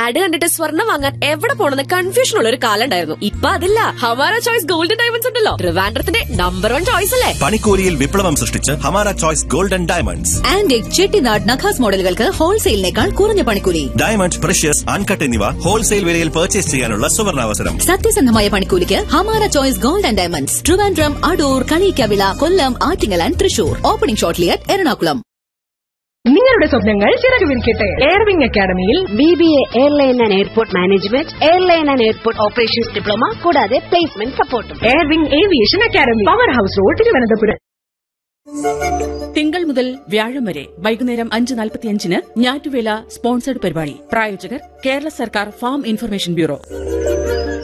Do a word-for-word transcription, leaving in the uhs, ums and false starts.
Add കണ്ടിട്ട് സ്വർണ്ണം വാങ്ങാൻ എവിടെ പോണെന്ന് കൺഫ്യൂഷൻ ഉള്ള ഒരു കാലം ഉണ്ടായിരുന്നു. ഇപ്പൊ അതില്ല. ഹമാര ചോയ്സ് ഗോൾഡൻ ഡയമണ്ട്സ് ഉണ്ടല്ലോ, ട്രിവാൻഡ്രത്തിന്റെ നമ്പർ വൺ ചോയ്സ് അല്ലേ. പണിക്കൂലിയിൽ വിപ്ലവം സൃഷ്ടിച്ച് Hamara choice golden diamonds. Antique Chettinad നഖാസ് മോഡലുകൾക്ക് ഹോൾസെയിലിനേക്കാൾ കുറഞ്ഞ പണിക്കൂലി. ഡയമണ്ട്, പ്രഷ്യസ്, അൺകട്ട് എന്നിവ ഹോൾസെയിൽ വിലയിൽ പർച്ചേസ് ചെയ്യാനുള്ള സുവർണാവസരം. സത്യസന്ധമായ പണിക്കൂലിക്ക് Hamara choice golden diamonds, Trivandrum, Adoor, Kaliyikkavila, Kollam, Attingal and Thrissur. Opening shortly at Ernakulam. നിങ്ങളുടെ സ്വപ്നങ്ങൾ ചിറകുവിരിക്കട്ടെ. എയർവിംഗ് അക്കാദമിയിൽ B B A airline and airport management, airline and airport operations diploma, കൂടാതെ പ്ലേസ്മെന്റ് സപ്പോർട്ടും. Air wing aviation academy, power house road, Thiruvananthapuram. തിങ്കൾ മുതൽ വ്യാഴം വരെ വൈകുന്നേരം അഞ്ച് നാൽപ്പത്തിയഞ്ചിന് ഞാറ്റുവേല സ്പോൺസേഡ് പരിപാടി. പ്രായോജകർ കേരള സർക്കാർ ഫാം ഇൻഫർമേഷൻ ബ്യൂറോ.